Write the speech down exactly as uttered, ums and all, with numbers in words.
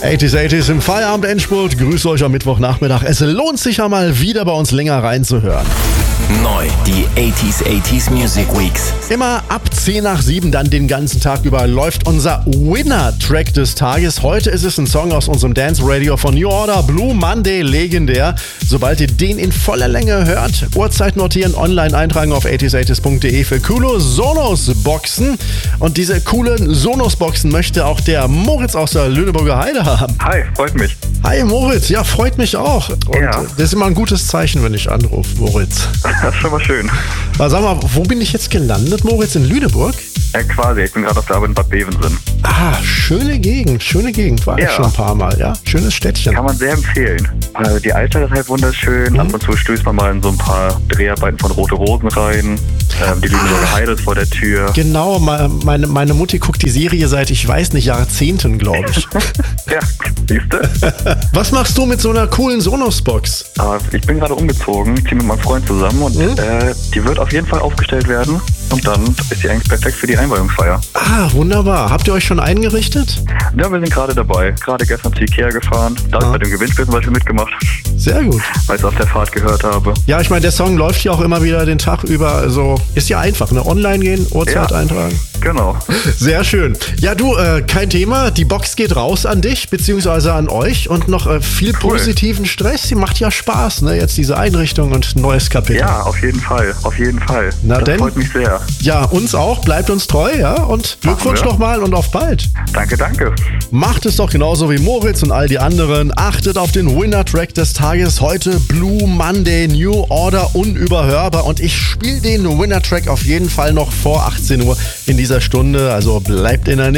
achtziger achtziger im Feierabend-Endspurt. Grüße euch am Mittwochnachmittag. Es lohnt sich ja mal wieder bei uns länger reinzuhören. Neu, die achtziger achtziger Music Weeks. Immer ab zehn nach sieben, dann den ganzen Tag über, läuft unser Winner-Track des Tages. Heute ist es ein Song aus unserem Dance-Radio von New Order, Blue Monday, legendär. Sobald ihr den in voller Länge hört, Uhrzeit notieren, online eintragen auf achtziger achtziger punkt de für coole Sonos-Boxen. Und diese coolen Sonos-Boxen möchte auch der Moritz aus der Lüneburger Heide haben. Hi, freut mich. Hi Moritz, ja, freut mich auch. Und Ja. das ist immer ein gutes Zeichen, wenn ich anrufe, Moritz. Das ist schon mal schön. Aber sag mal, wo bin ich jetzt gelandet, Moritz? In Lüneburg? Ja, quasi. Ich bin gerade auf der Arbeit in Bad Bevensen. Ah, schöne Gegend, schöne Gegend. War ich Ja. schon ein paar Mal, ja? Schönes Städtchen. Kann man sehr empfehlen. Also die Altstadt ist halt wunderschön. Mhm. Ab und zu stößt man mal in so ein paar Dreharbeiten von Rote Rosen rein. Ähm, die Lüneburger Heide ist vor der Tür. Genau, me- meine, meine Mutti guckt die Serie seit, ich weiß nicht, Jahrzehnten, glaube ich. Ja, siehst du? Was machst du mit so einer coolen Sonos-Box? Aber ich bin gerade umgezogen, ziehe mit meinem Freund zusammen und Mhm. äh, die wird auf jeden Fall aufgestellt werden. Und dann ist sie eigentlich perfekt für die Einweihungsfeier. Ah, wunderbar. Habt ihr euch schon eingerichtet? Ja, wir sind gerade dabei. Gerade gestern zu Ikea gefahren. Da habe Ah. ich bei dem Gewinnspiel zum Beispiel mitgemacht, Sehr gut. weil ich es auf der Fahrt gehört habe. Ja, ich meine, der Song läuft ja auch immer wieder den Tag über. Also ist ja einfach, ne? Online gehen, Uhrzeit Ja. eintragen. Genau. Sehr schön. Ja, du, äh, kein Thema. Die Box geht raus an dich, beziehungsweise an euch. Und noch äh, viel Cool. positiven Stress. Die macht ja Spaß, ne? Jetzt diese Einrichtung und neues Kapitel. Ja, auf jeden Fall. Auf jeden Fall. Na das denn? freut mich sehr. Ja, uns auch. Bleibt uns treu, ja? Und Glückwunsch wir. nochmal und auf bald. Danke, danke. Macht es doch genauso wie Moritz und all die anderen. Achtet auf den Winner-Track des Tages. Heute Blue Monday, New Order, unüberhörbar. Und ich spiele den Winner-Track auf jeden Fall noch vor achtzehn Uhr in dieser Stunde. Also bleibt in der Nähe.